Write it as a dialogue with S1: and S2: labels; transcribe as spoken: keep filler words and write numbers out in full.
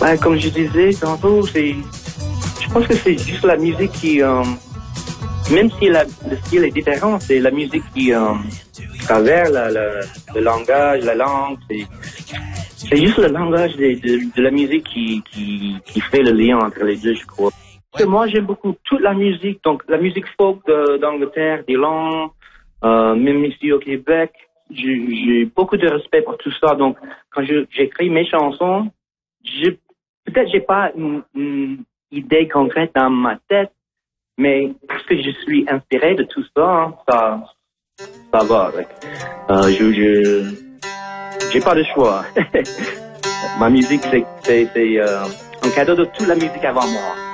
S1: Ouais, comme je disais tantôt, c'est, je pense que c'est juste la musique qui, euh, même si la, le style est différent, c'est la musique qui euh, travers la, la, le langage, la langue. C'est, c'est juste le langage de, de, de la musique qui, qui, qui fait le lien entre les deux, je crois. Parce que moi, j'aime beaucoup toute la musique, donc la musique folk de, d'Angleterre, d'Irlande, euh, même ici au Québec. J'ai, j'ai beaucoup de respect pour tout ça. Donc, quand je, j'écris mes chansons, je, peut-être j'ai pas une, une idée concrète dans ma tête, mais parce que je suis inspiré de tout ça, hein, ça, ça va. Like, euh, je, je, j'ai pas de choix. Ma musique, c'est, c'est, c'est euh, un cadeau de toute la musique avant moi.